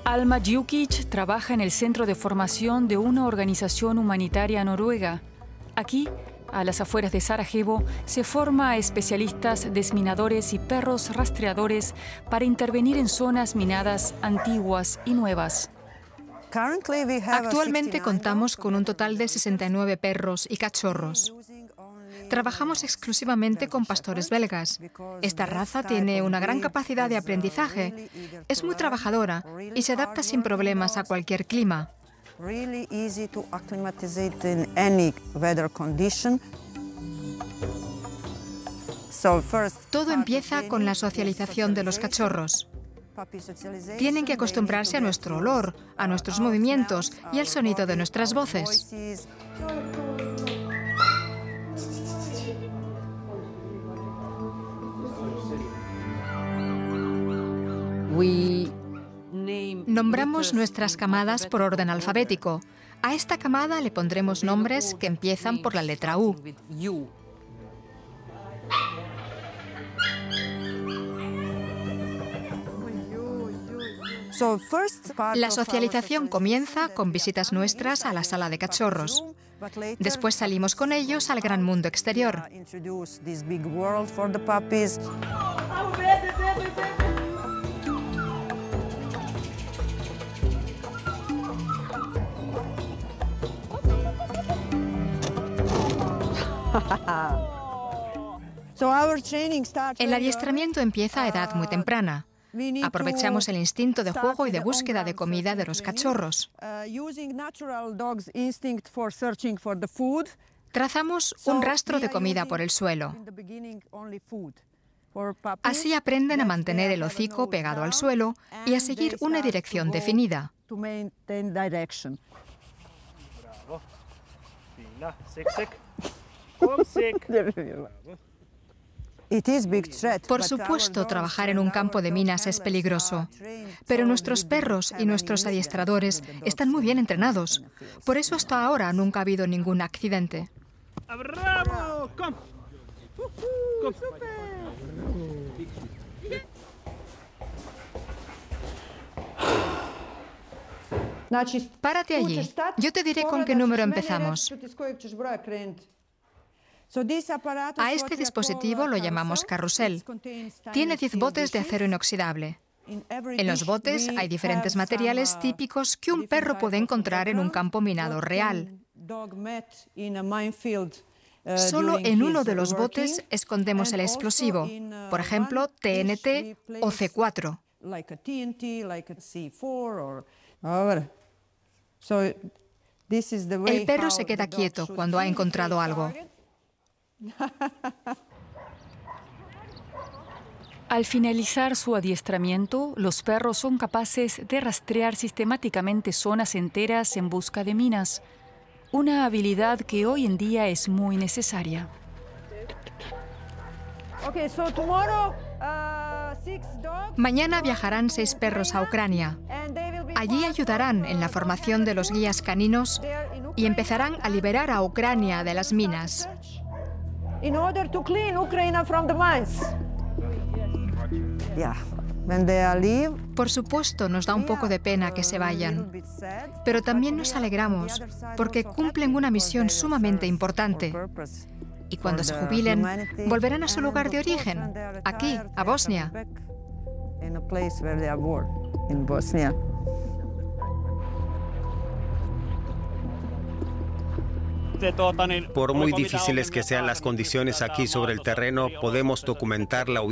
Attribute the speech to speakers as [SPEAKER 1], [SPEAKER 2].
[SPEAKER 1] Alma Djukic trabaja en el centro de formación de una organización humanitaria noruega. Aquí, a las afueras de Sarajevo, se forma a especialistas desminadores y perros rastreadores para intervenir en zonas minadas antiguas y nuevas.
[SPEAKER 2] Actualmente contamos con un total de 69 perros y cachorros. Trabajamos exclusivamente con pastores belgas. Esta raza tiene una gran capacidad de aprendizaje, es muy trabajadora y se adapta sin problemas a cualquier clima. Todo empieza con la socialización de los cachorros. Tienen que acostumbrarse a nuestro olor, a nuestros movimientos y al sonido de nuestras voces. Nombramos nuestras camadas por orden alfabético. A esta camada le pondremos nombres que empiezan por la letra U. La socialización comienza con visitas nuestras a la sala de cachorros. Después salimos con ellos al gran mundo exterior. El adiestramiento empieza a edad muy temprana. Aprovechamos el instinto de juego y de búsqueda de comida de los cachorros. Trazamos un rastro de comida por el suelo. Así aprenden a mantener el hocico pegado al suelo y a seguir una dirección definida. Por supuesto, trabajar en un campo de minas es peligroso, pero nuestros perros y nuestros adiestradores están muy bien entrenados. Por eso hasta ahora nunca ha habido ningún accidente. Párate allí. Yo te diré con qué número empezamos. A este dispositivo lo llamamos carrusel. Tiene 10 botes de acero inoxidable. En los botes hay diferentes materiales típicos que un perro puede encontrar en un campo minado real. Solo en uno de los botes escondemos el explosivo, por ejemplo, TNT o C4. El perro se queda quieto cuando ha encontrado algo.
[SPEAKER 1] Al finalizar su adiestramiento, los perros son capaces de rastrear sistemáticamente zonas enteras en busca de minas, una habilidad que hoy en día es muy necesaria.
[SPEAKER 2] Mañana viajarán 6 perros a Ucrania. Allí ayudarán en la formación de los guías caninos y empezarán a liberar a Ucrania de las minas. Por supuesto, nos da un poco de pena que se vayan, pero también nos alegramos porque cumplen una misión sumamente importante. Y cuando se jubilen, volverán a su lugar de origen, aquí, a Bosnia.
[SPEAKER 3] Por muy difíciles que sean las condiciones aquí sobre el terreno, podemos documentar la